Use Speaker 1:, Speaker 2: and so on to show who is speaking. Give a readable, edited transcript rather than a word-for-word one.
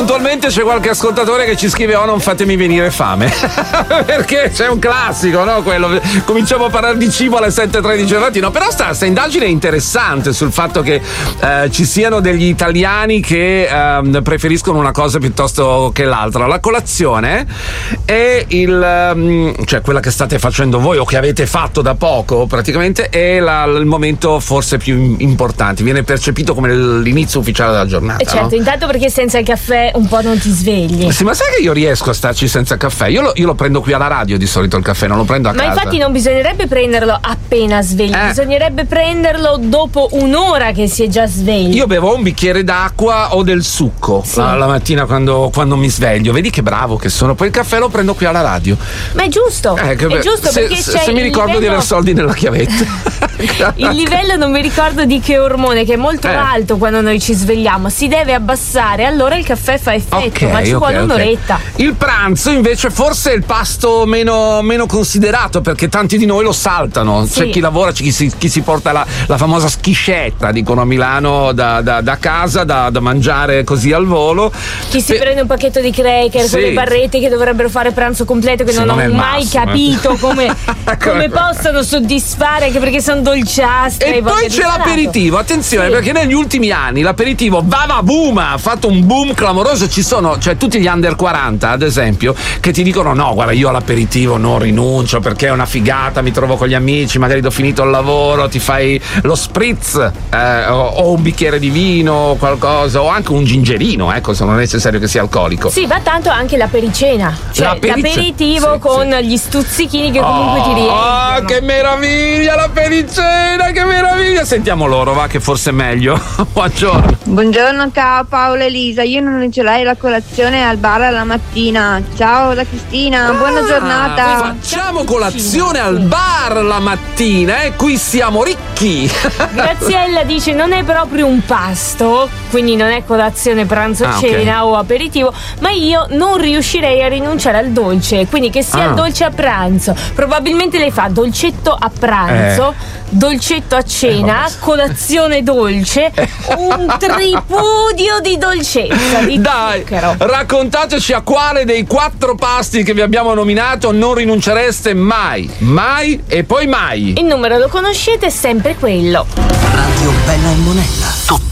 Speaker 1: puntualmente c'è qualche ascoltatore che ci scrive: oh, non fatemi venire fame. Perché c'è un classico, no? Quello, cominciamo a parlare di cibo alle 7:13 del mattino. Però sta indagine è interessante sul fatto che ci siano degli italiani che preferiscono una cosa piuttosto che l'altra. La colazione è cioè quella che state facendo voi o che avete fatto da poco, praticamente è il momento forse più importante, viene percepito come l'inizio ufficiale della giornata.
Speaker 2: Certo, no? Intanto perché senza il caffè un po' non ti svegli.
Speaker 1: Sì, ma sai che io riesco a starci senza caffè? Io lo prendo qui alla radio di solito il caffè, non lo prendo a casa.
Speaker 2: Ma infatti non bisognerebbe prenderlo appena svegli, bisognerebbe prenderlo dopo un'ora che si è già svegli.
Speaker 1: Io bevo un bicchiere d'acqua o del succo la mattina quando mi sveglio. Vedi che bravo che sono. Poi il caffè lo prendo qui alla radio.
Speaker 2: Ma è giusto, è giusto perché c'è
Speaker 1: se mi ricordo di avere soldi nella chiavetta.
Speaker 2: Il livello non mi ricordo di che ormone, che è molto alto quando noi ci svegliamo, si deve abbassare, allora il caffè fa effetto, ma ci vuole un'oretta.
Speaker 1: Il pranzo invece forse è il pasto meno considerato, perché tanti di noi lo saltano. C'è chi lavora, c'è chi si porta la famosa schiscetta, dicono a Milano, da casa da mangiare così al volo.
Speaker 2: Chi si prende un pacchetto di cracker con le barrette che dovrebbero fare pranzo completo, che non ho mai capito come possano soddisfare, anche perché sono dolciastre.
Speaker 1: E poi c'è l'aperitivo, attenzione, perché negli ultimi anni l'aperitivo boom, ha fatto un boom clamoroso. Ci sono, cioè, tutti gli under 40 ad esempio, che ti dicono: no, guarda, io all'aperitivo non rinuncio perché è una figata, mi trovo con gli amici, magari do finito il lavoro, ti fai lo spritz o un bicchiere di vino, qualcosa, o anche un gingerino, ecco, se non è necessario che sia alcolico.
Speaker 2: Sì, ma tanto anche l'apericena, cioè l'aperitivo con gli stuzzichini che comunque ti riempiono.
Speaker 1: Oh, che meraviglia l'apericena, che meraviglia! Sentiamo loro, va, che forse è meglio.
Speaker 3: Buongiorno, ciao Paola e Elisa, io non ce l'hai la colazione al bar alla mattina. Ciao da Cristina, buona giornata.
Speaker 1: Facciamo colazione al bar la mattina, qui siamo ricchi.
Speaker 2: Graziella dice: non è proprio un pasto, quindi non è colazione, pranzo, cena o aperitivo, ma io non riuscirei a rinunciare al dolce, quindi che sia il dolce a pranzo. Probabilmente lei fa dolcetto a pranzo, dolcetto a cena, colazione dolce, un tripudio di dolcezza, di zucchero.
Speaker 1: Raccontateci a quale dei 4 pasti che vi abbiamo nominato non rinuncereste mai e poi mai.
Speaker 2: Il numero lo conoscete, è sempre quello.
Speaker 4: Radio Bella e Monella.